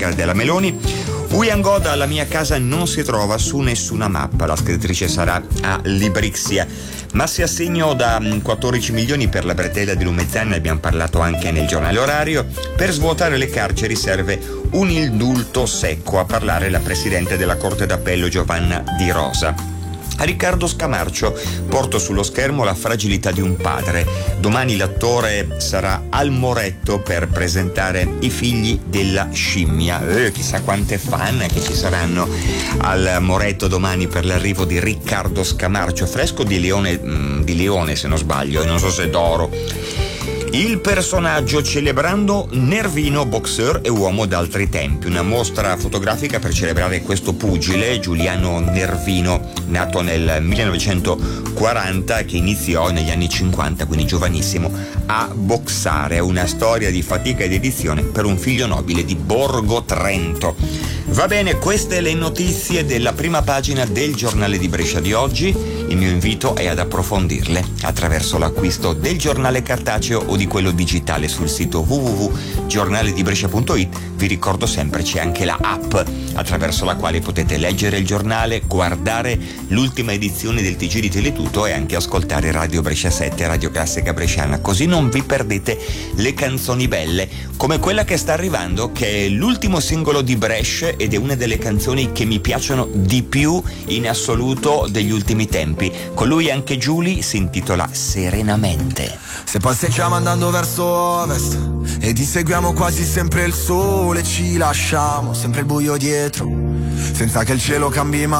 Merkel della Meloni. Uyan Goda, la mia casa non si trova su nessuna mappa, la scrittrice sarà a Librixia. Massi assegno da 14 milioni per la bretella di Lumezzane, ne abbiamo parlato anche nel giornale orario. Per svuotare le carceri serve un indulto secco, a parlare la presidente della Corte d'Appello Giovanna Di Rosa. Riccardo Scamarcio, porto sullo schermo la fragilità di un padre. Domani l'attore sarà al Moretto per presentare I figli della scimmia. Chissà quante fan che ci saranno al Moretto domani per l'arrivo di Riccardo Scamarcio, fresco di Leone se non sbaglio, e non so se d'oro. Il personaggio celebrando Nervino, boxer e uomo d'altri tempi. Una mostra fotografica per celebrare questo pugile, Giuliano Nervino, nato nel 1940, che iniziò negli anni 50, quindi giovanissimo, a boxare. Una storia di fatica ed edizione per un figlio nobile di Borgo Trento. Va bene, queste le notizie della prima pagina del giornale di Brescia di oggi. Il mio invito è ad approfondirle attraverso l'acquisto del giornale cartaceo o di quello digitale sul sito www.giornaledibrescia.it. Vi ricordo sempre c'è anche la app attraverso la quale potete leggere il giornale, guardare l'ultima edizione del TG di Teletuto e anche ascoltare Radio Brescia 7, Radio Classica Bresciana, così non vi perdete le canzoni belle come quella che sta arrivando, che è l'ultimo singolo di Brescia ed è una delle canzoni che mi piacciono di più in assoluto degli ultimi tempi. Con lui anche Giulia, si intitola Serenamente. Se passeggiamo andando verso ovest ed inseguiamo quasi sempre il sole, ci lasciamo sempre il buio dietro senza che il cielo cambi mai.